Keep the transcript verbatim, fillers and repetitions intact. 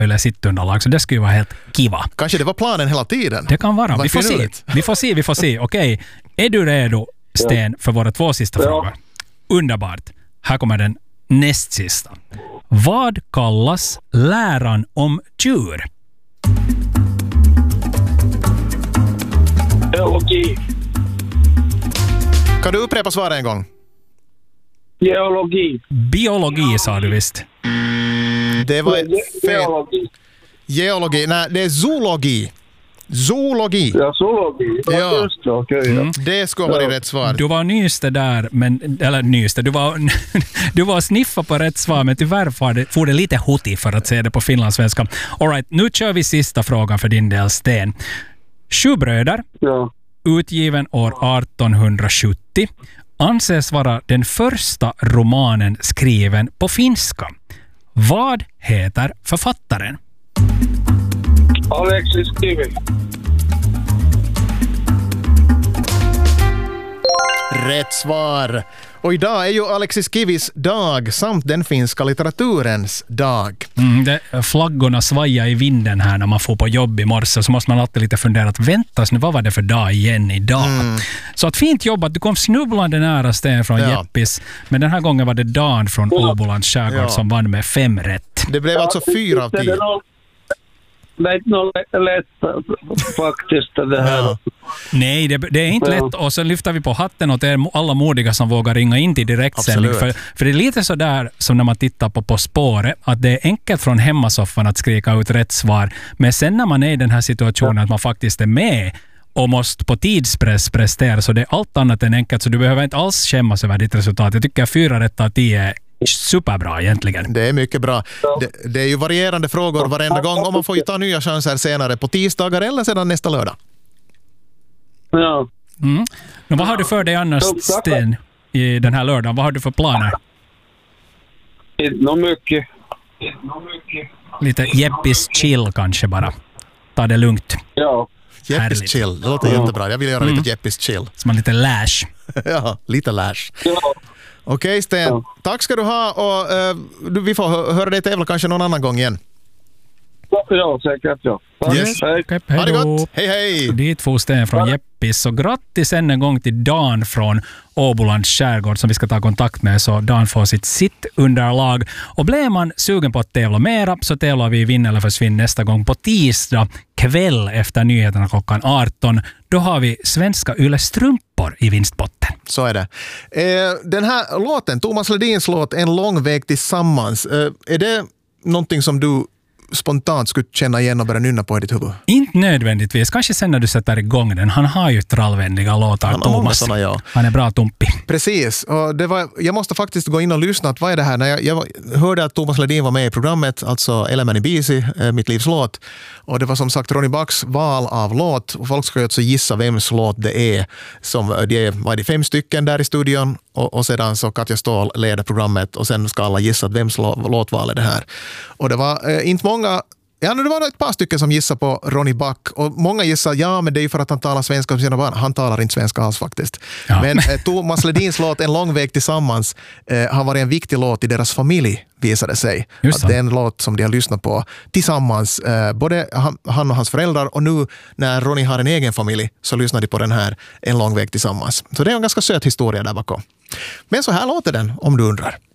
eller sittunderlag, så det skulle ju vara helt kiva. Kanske det var planen hela tiden. Det kan vara. Vi får se. Vi får se, vi får se. Okej, är du redo, Sten, för våra två sista ja. frågor? Underbart. Här kommer den näst sista. Vad kallas läran om djur? Biologi. Kan du upprepa svaret en gång? Geologi. Biologi sa du visst. Det var Ge- fel. Geologi. Geologi. Nej, det är zoologi. Zoologi. Ja, zoologi. Ja, Ja. just det. Okej, ja. Mm. Det ska vara rätt svar. Du var nyste där, men, eller nyste, du var, du var sniffa på rätt svar, men tyvärr får det, får det lite hutti för att se det på finlandssvenska. All right, nu kör vi sista frågan för din del, Sten. Sju bröder, Ja. utgiven år arton sjuttio, anses vara den första romanen skriven på finska. Vad heter författaren? Alexis Kivi. Rätt svar. Och idag är ju Alexis Kivis dag samt den finska litteraturens dag. Mm, det, flaggorna svajar i vinden här när man får på jobb i morse, så måste man alltid lite fundera att väntas nu, vad var det för dag igen idag? Mm. Så att fint jobbat, du kom snubblande nära, Sten från Ja. Jeppis, men den här gången var det Dan från Åbolands skärgård Ja. som vann med fem rätt. Det blev alltså fyra av tio. Det är inte något lätt faktiskt det här. Ja. Nej, det, det är inte Ja. lätt, och så lyfter vi på hatten åt er alla modiga som vågar ringa in till direktsändning. För, för det är lite så där som när man tittar på På spåret, att det är enkelt från hemmasoffan att skrika ut rätt svar, men sen när man är i den här situationen ja. att man faktiskt är med och måste på tidspress prestera, så det är allt annat än enkelt, så du behöver inte alls skämmas över ditt resultat. Jag tycker fyra rätt av tio är superbra egentligen. Det är mycket bra. Det, det är ju varierande frågor varenda gång, och man får ju ta nya chanser senare på tisdagar eller sedan nästa lördag. Ja. Mm. Men vad har du för dig annars, Sten, i den här lördagen? Vad har du för planer? Inte något mycket. Inte något mycket. Lite Jeppis chill kanske bara. Ta det lugnt. Ja. Jeppis Härligt. chill, det låter Ja. jättebra. Jag vill göra Mm. lite Jeppis chill. Som en lite lash. Ja, lite lash. Ja. Okej, Sten. Ja. Tack ska du ha, och uh, du, vi får hö- höra dig tävla kanske någon annan gång igen. Ja, säkert ja. Tack. Yes. Hej. Okay, Ha det hejdå. gott. Hej, hej. Dit får Sten från Jeppis. Och grattis än en gång till Dan från Åbolands skärgård som vi ska ta kontakt med, så Dan får sitt sittunderlag. Och blev man sugen på att tävla mera, så tävlar vi i Vinn eller försvinn nästa gång på tisdag kväll efter nyheterna klockan arton. Då har vi svenska yllestrumpor i vinstpotten. Så är det. Eh, den här låten, Thomas Ledins låt En lång väg tillsammans, eh, är det någonting som du spontant skulle känna igen och börja nynna på i ditt huvud? Inte nödvändigtvis. Kanske sen när du sätter igång den. Han har ju trallvänliga låtar, Han har många Thomas. såna, ja. Han är bra tumpi. Precis. Och det var, jag måste faktiskt gå in och lyssna. Att vad är det här? När jag, jag hörde att Thomas Ledin var med i programmet, alltså Elämäni biisi, eh, Mitt livs låt. Och det var som sagt Ronny Backs val av låt. Och folk ska ju alltså gissa vems låt det är. Som, det är, var det fem stycken där i studion. Och, och sedan så Katja Ståhl leder programmet. Och sen ska alla gissa att vems lå, låtval är det här. Och det var eh, inte många... Ja, det var ett par stycken som gissade på Ronny Back, och många gissar, ja, men det är ju för att han talar svenska med sina barn. Han talar inte svenska alls faktiskt. Ja. Men eh, Thomas Ledins låt En lång väg tillsammans eh, har varit en viktig låt i deras familj, visade sig. Just att det. det är en låt som de har lyssnat på tillsammans, eh, både han, han och hans föräldrar, och nu när Ronny har en egen familj så lyssnar de på den här En lång väg tillsammans. Så det är en ganska söt historia där bakom. Men så här låter den, om du undrar.